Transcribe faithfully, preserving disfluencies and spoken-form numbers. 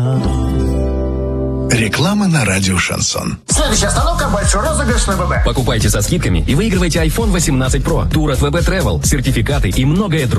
Реклама на радио «Шансон». Следующая остановка – большой розыгрыш на ВБ. Покупайте со скидками и выигрывайте айфон восемнадцать про, тур от ВБ Travel, сертификаты и многое другое.